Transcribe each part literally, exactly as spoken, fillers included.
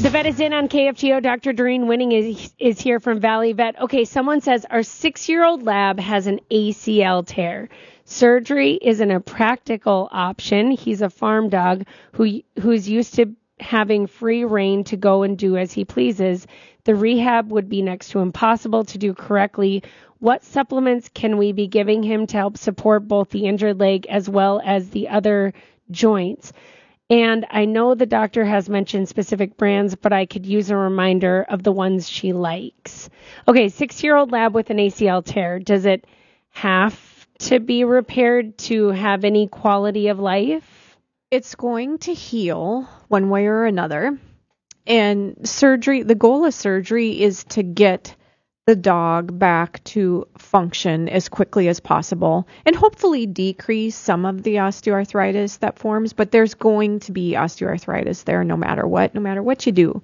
The vet is in on K F G O. Doctor Doreen Winning is, is here from Valley Vet. Okay, someone says our six-year-old lab has an A C L tear. Surgery isn't a practical option. He's a farm dog who who's used to having free reign to go and do as he pleases. The rehab would be next to impossible to do correctly. What supplements can we be giving him to help support both the injured leg as well as the other joints? And I know the doctor has mentioned specific brands, but I could use a reminder of the ones she likes. Okay, six-year-old lab with an A C L tear. Does it have to be repaired to have any quality of life? It's going to heal one way or another. And surgery, the goal of surgery is to get the dog back to function as quickly as possible and hopefully decrease some of the osteoarthritis that forms, but there's going to be osteoarthritis there no matter what, no matter what you do.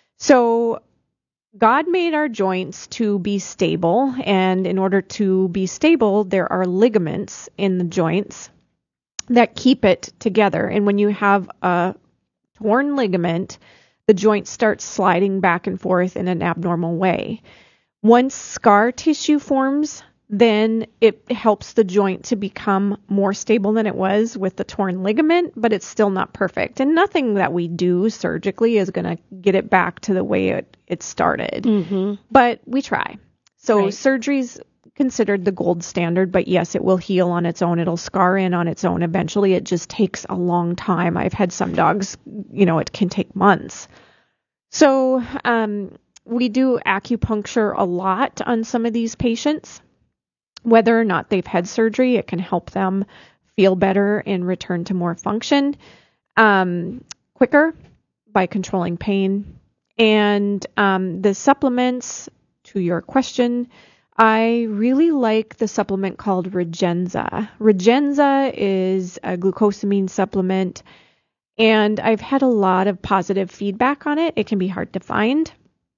So God made our joints to be stable, and in order to be stable, there are ligaments in the joints that keep it together. And when you have a torn ligament, the joint starts sliding back and forth in an abnormal way. Once scar tissue forms, then it helps the joint to become more stable than it was with the torn ligament, but it's still not perfect. And nothing that we do surgically is going to get it back to the way it, it started. Mm-hmm. But we try. So right. Surgery's considered the gold standard, but yes, it will heal on its own. It'll scar in on its own. Eventually, it just takes a long time. I've had some dogs, you know, it can take months. So, um, we do acupuncture a lot on some of these patients. Whether or not they've had surgery, it can help them feel better and return to more function um, quicker by controlling pain. And um, the supplements, to your question, I really like the supplement called Regenza. Regenza is a glucosamine supplement, and I've had a lot of positive feedback on it. It can be hard to find.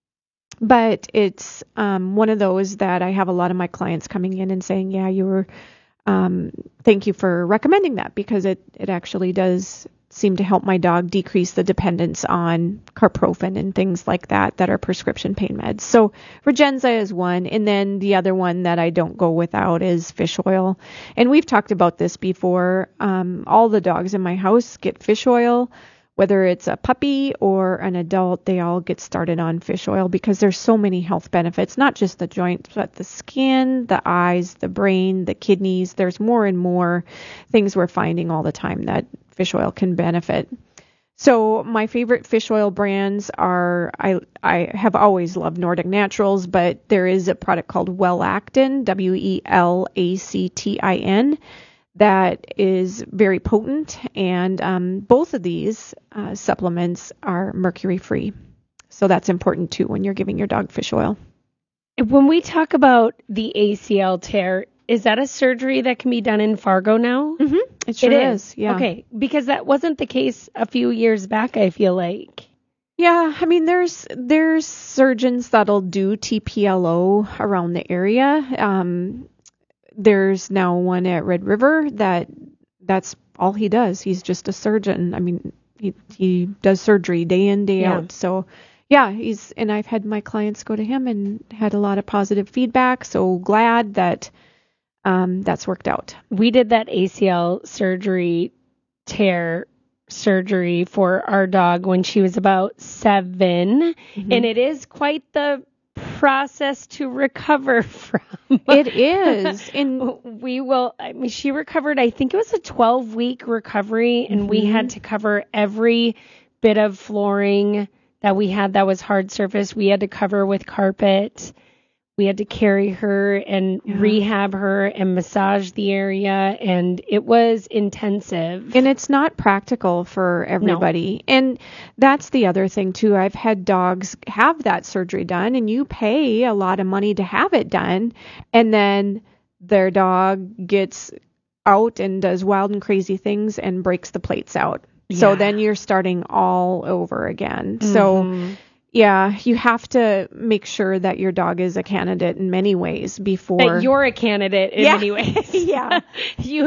But it's um, one of those that I have a lot of my clients coming in and saying, yeah, you were, um, thank you for recommending that, because it, it actually does seem to help my dog decrease the dependence on carprofen and things like that that are prescription pain meds. So Regenza is one. And then the other one that I don't go without is fish oil. And we've talked about this before. Um, all the dogs in my house get fish oil. Whether it's a puppy or an adult, they all get started on fish oil because there's so many health benefits, not just the joints, but the skin, the eyes, the brain, the kidneys. There's more and more things we're finding all the time that fish oil can benefit. So my favorite fish oil brands are, I I have always loved Nordic Naturals, but there is a product called Welactin, W E L A C T I N. That is very potent, and um, both of these uh, supplements are mercury-free. So that's important, too, when you're giving your dog fish oil. When we talk about the A C L tear, is that a surgery that can be done in Fargo now? Mm-hmm. It sure it is. is, yeah. Okay, because that wasn't the case a few years back, I feel like. Yeah, I mean, there's there's surgeons that'll do T P L O around the area. Um There's now one at Red River that that's all he does. He's just a surgeon. I mean, he he does surgery day in, day yeah. out. So, yeah, he's and I've had my clients go to him and had a lot of positive feedback. So glad that um, that's worked out. We did that A C L surgery, tear surgery for our dog when she was about seven. Mm-hmm. And it is quite the process to recover from. It is. And we will, I mean, she recovered, I think it was a twelve week recovery, and mm-hmm. we had to cover every bit of flooring that we had that was hard surface. We had to cover with carpet. We had to carry her and yeah. rehab her and massage the area, and it was intensive. And it's not practical for everybody. No. And that's the other thing, too. I've had dogs have that surgery done, and you pay a lot of money to have it done, and then their dog gets out and does wild and crazy things and breaks the plates out. Yeah. So then you're starting all over again. Mm-hmm. So yeah, you have to make sure that your dog is a candidate in many ways before. That you're a candidate in yeah. many ways. yeah. You